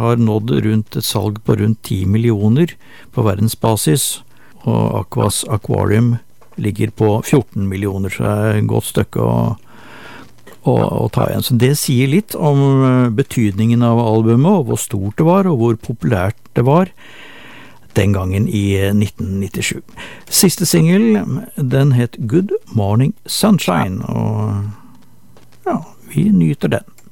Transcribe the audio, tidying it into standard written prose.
har nådd rundt et salg på rundt 10 millioner på verdensbasis, og Aquas Aquarium ligger på 14 millioner, så det er et godt stykke å ta igjen. Så det sier litt om betydningen av albumet, og hvor stort det var, og hvor populært det var den gangen i 1997. Siste single, den het Good Morning Sunshine, og ja, vi nyter den.